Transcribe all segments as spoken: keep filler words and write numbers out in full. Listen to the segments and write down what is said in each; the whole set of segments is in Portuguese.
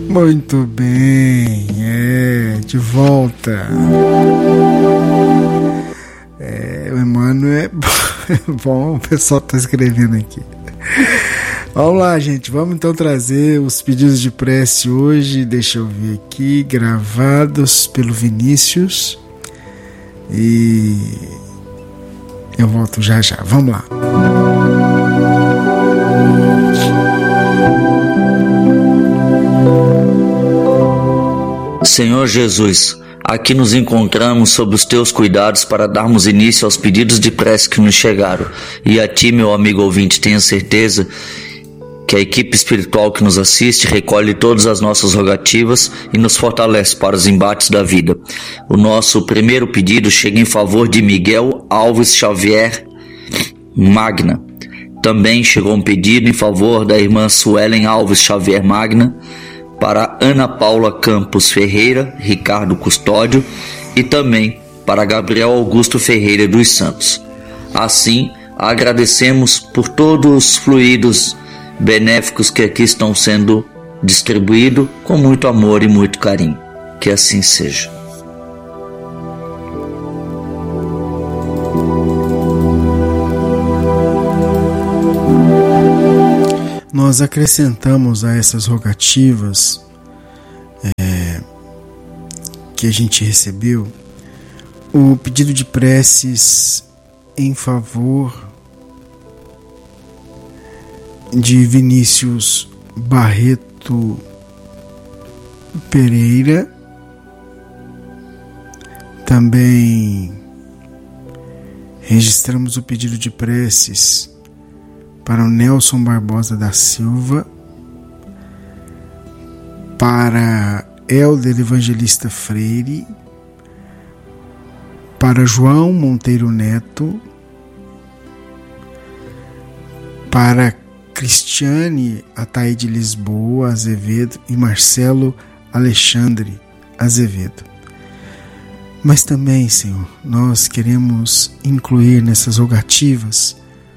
Muito bem, é, de volta. É, o Emmanuel é bom, o pessoal está escrevendo aqui. Vamos lá, gente, vamos então trazer os pedidos de prece hoje, deixa eu ver aqui, gravados pelo Vinícius, e eu volto já já, vamos lá. Senhor Jesus, aqui nos encontramos sob os teus cuidados para darmos início aos pedidos de prece que nos chegaram. E a ti, meu amigo ouvinte, tenha certeza que a equipe espiritual que nos assiste recolhe todas as nossas rogativas e nos fortalece para os embates da vida. O nosso primeiro pedido chega em favor de Miguel Alves Xavier Magna. Também chegou um pedido em favor da irmã Suelen Alves Xavier Magna, para Ana Paula Campos Ferreira, Ricardo Custódio e também para Gabriel Augusto Ferreira dos Santos. Assim, agradecemos por todos os fluidos benéficos que aqui estão sendo distribuídos com muito amor e muito carinho. Que assim seja. Nós acrescentamos a essas rogativas é, que a gente recebeu o pedido de preces em favor de Vinícius Barreto Pereira. Também registramos o pedido de preces para o Nelson Barbosa da Silva, para Helder Evangelista Freire, para João Monteiro Neto, para Cristiane Ataíde Lisboa Azevedo e Marcelo Alexandre Azevedo. Mas também, Senhor, nós queremos incluir nessas rogativas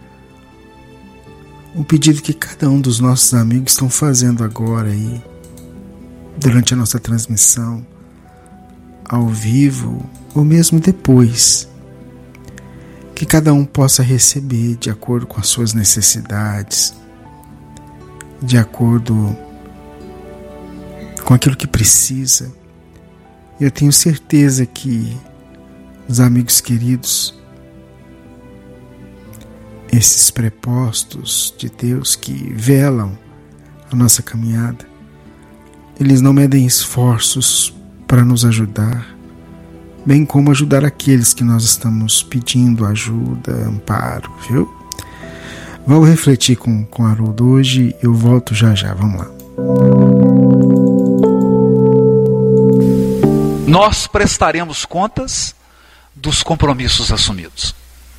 o pedido que cada um dos nossos amigos estão fazendo agora aí, durante a nossa transmissão, ao vivo, ou mesmo depois. Que cada um possa receber de acordo com as suas necessidades, de acordo com aquilo que precisa. Eu tenho certeza que os amigos queridos, esses prepostos de Deus que velam a nossa caminhada, eles não medem esforços para nos ajudar, bem como ajudar aqueles que nós estamos pedindo ajuda, amparo, viu? Vamos refletir com, com Haroldo hoje, eu volto já já, vamos lá. Nós prestaremos contas dos compromissos assumidos.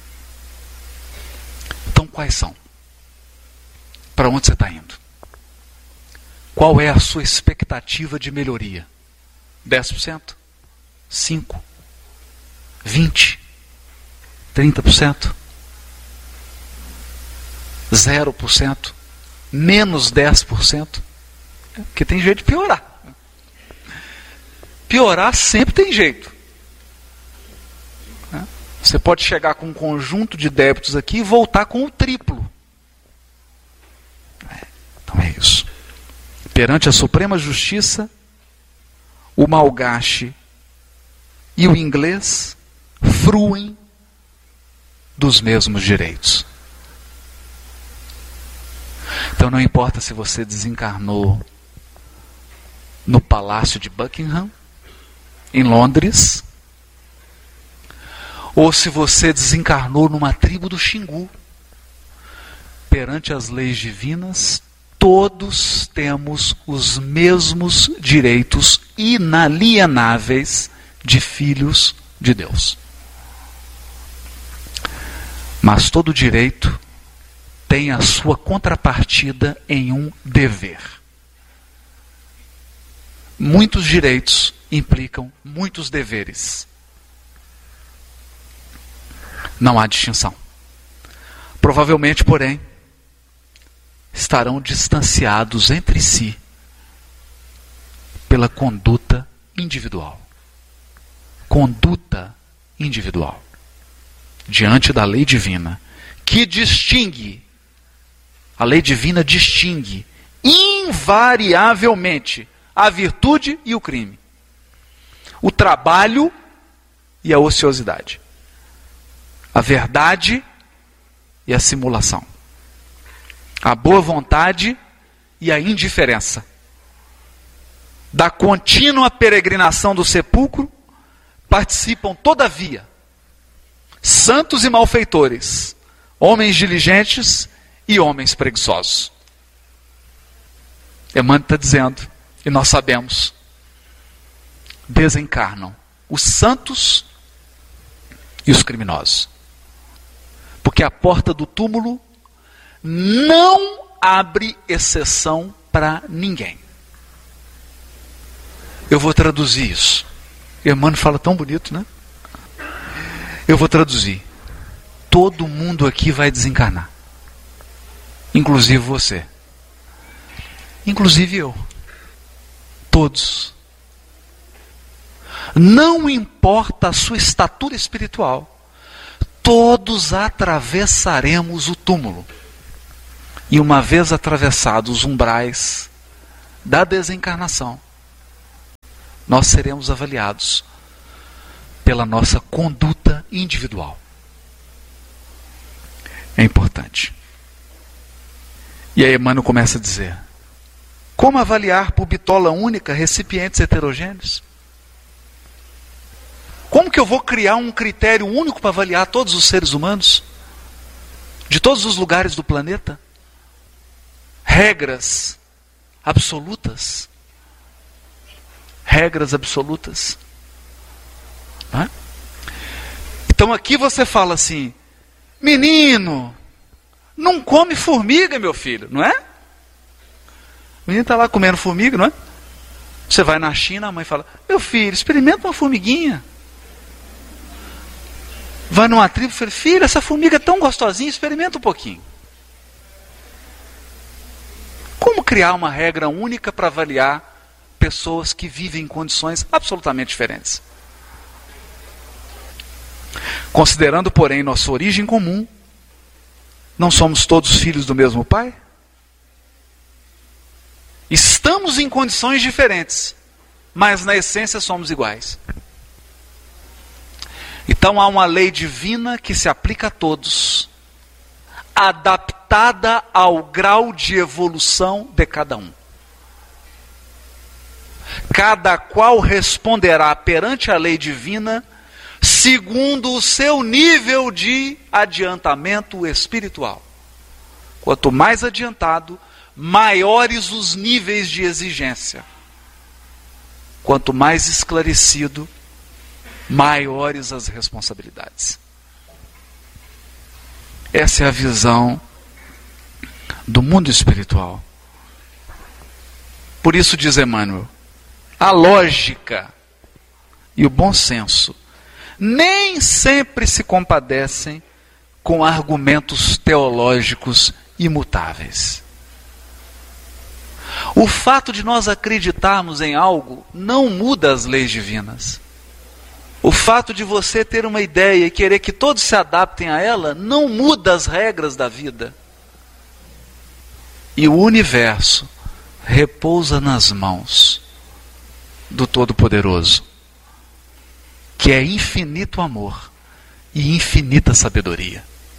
Então, quais são? Para onde você está indo? Qual é a sua expectativa de melhoria? dez por cento? cinco por cento? vinte por cento? trinta por cento? zero por cento? Menos dez por cento? Porque tem jeito de piorar. Piorar sempre tem jeito. Você pode chegar com um conjunto de débitos aqui e voltar com o triplo. Então é isso. Perante a Suprema Justiça, o malgache e o inglês fruem dos mesmos direitos. Então não importa se você desencarnou no Palácio de Buckingham, em Londres, ou se você desencarnou numa tribo do Xingu. Perante as leis divinas, todos temos os mesmos direitos inalienáveis de filhos de Deus. Mas todo direito tem a sua contrapartida em um dever. Muitos direitos implicam muitos deveres. Não há distinção. Provavelmente, porém, estarão distanciados entre si pela conduta individual. Conduta individual. Diante da lei divina, que distingue, a lei divina distingue invariavelmente a virtude e o crime, o trabalho e a ociosidade, a verdade e a simulação, a boa vontade e a indiferença, da contínua peregrinação do sepulcro participam, todavia, santos e malfeitores, homens diligentes e homens preguiçosos. Emmanuel está dizendo, e nós sabemos, desencarnam os santos e os criminosos. Porque a porta do túmulo não abre exceção para ninguém. Eu vou traduzir isso. Emmanuel fala tão bonito, né? Eu vou traduzir. Todo mundo aqui vai desencarnar. Inclusive você. Inclusive eu. Todos. Não importa a sua estatura espiritual. Todos atravessaremos o túmulo. E uma vez atravessados os umbrais da desencarnação, nós seremos avaliados pela nossa conduta individual. É importante. E aí Emmanuel começa a dizer: como avaliar por bitola única recipientes heterogêneos? Como que eu vou criar um critério único para avaliar todos os seres humanos? De todos os lugares do planeta? Regras absolutas. Regras absolutas. Não é? Então aqui você fala assim: menino, não come formiga, meu filho, não é? O menino está lá comendo formiga, não é? Você vai na China, a mãe fala: meu filho, experimenta uma formiguinha. Vai numa tribo e fala: filho, essa formiga é tão gostosinha, experimenta um pouquinho. Como criar uma regra única para avaliar pessoas que vivem em condições absolutamente diferentes? Considerando, porém, nossa origem comum, não somos todos filhos do mesmo Pai? Estamos em condições diferentes, mas na essência somos iguais. Então há uma lei divina que se aplica a todos, adaptada ao grau de evolução de cada um. Cada qual responderá perante a lei divina segundo o seu nível de adiantamento espiritual. Quanto mais adiantado, maiores os níveis de exigência. Quanto mais esclarecido, maiores as responsabilidades. Essa é a visão do mundo espiritual. Por isso diz Emmanuel, a lógica e o bom senso nem sempre se compadecem com argumentos teológicos imutáveis. O fato de nós acreditarmos em algo não muda as leis divinas. O fato de você ter uma ideia e querer que todos se adaptem a ela não muda as regras da vida. E o universo repousa nas mãos do Todo-Poderoso, que é infinito amor e infinita sabedoria.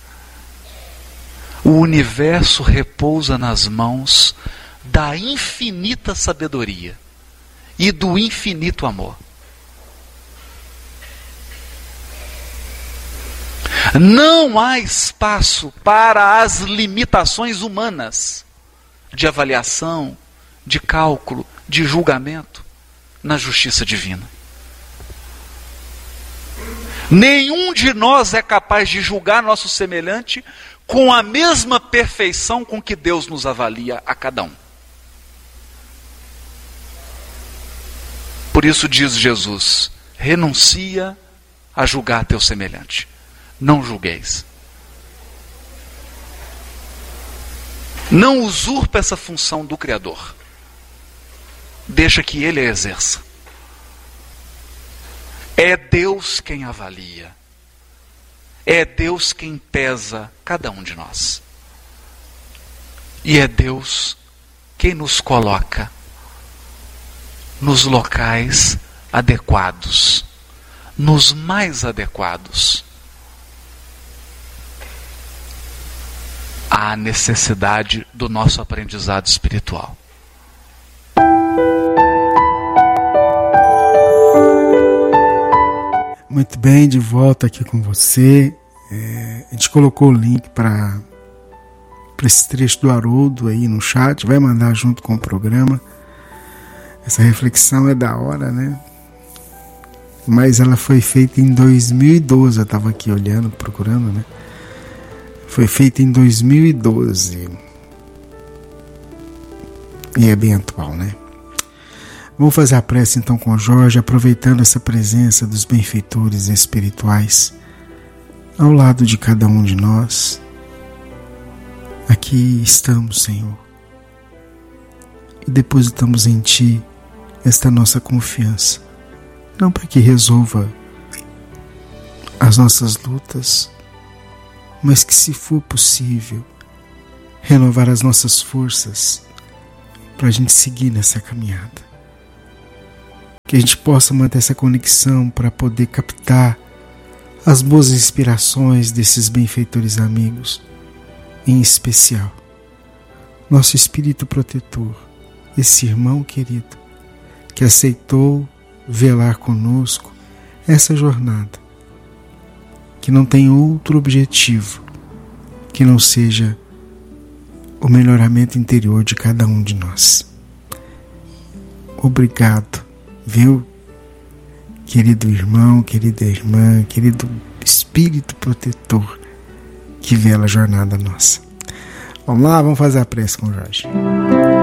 O universo repousa nas mãos da infinita sabedoria e do infinito amor. Não há espaço para as limitações humanas de avaliação, de cálculo, de julgamento na justiça divina. Nenhum de nós é capaz de julgar nosso semelhante com a mesma perfeição com que Deus nos avalia a cada um. Por isso diz Jesus: renuncia a julgar teu semelhante. Não julgueis. Não usurpa essa função do Criador. Deixa que Ele a exerça. É Deus quem avalia. É Deus quem pesa cada um de nós. E é Deus quem nos coloca nos locais adequados, nos mais adequados à necessidade do nosso aprendizado espiritual. Muito bem, de volta aqui com você. É, a gente colocou o link para para esse trecho do Haroldo aí no chat, vai mandar junto com o programa. Essa reflexão é da hora, né? Mas ela foi feita em dois mil e doze, eu estava aqui olhando, procurando, né? Foi feita em dois mil e doze. E é bem atual, né? Vamos fazer a prece então com o Jorge, aproveitando essa presença dos benfeitores espirituais ao lado de cada um de nós. Aqui estamos, Senhor, e depositamos em Ti esta nossa confiança, não para que resolva as nossas lutas, mas que, se for possível, renovar as nossas forças para a gente seguir nessa caminhada. Que a gente possa manter essa conexão para poder captar as boas inspirações desses benfeitores amigos, em especial nosso espírito protetor, esse irmão querido que aceitou velar conosco essa jornada, que não tem outro objetivo que não seja o melhoramento interior de cada um de nós. Obrigado, viu, querido irmão, querida irmã, querido espírito protetor que vela a jornada nossa. Vamos lá, vamos fazer a prece com o Jorge.